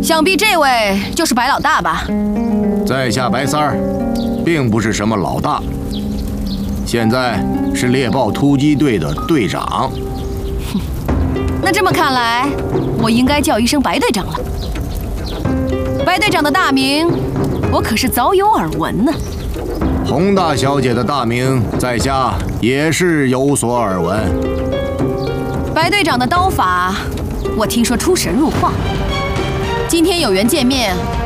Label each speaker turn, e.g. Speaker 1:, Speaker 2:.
Speaker 1: 想必这位就是白老大吧？
Speaker 2: 在下白三儿，并不是什么老大，现在是猎豹突击队的队长。
Speaker 1: 那这么看来，我应该叫一声白队长了。白队长的大名，我可是早有耳闻呢。
Speaker 2: 洪大小姐的大名，在下也是有所耳闻。
Speaker 1: 白队长的刀法，我听说出神入化。今天有缘见面，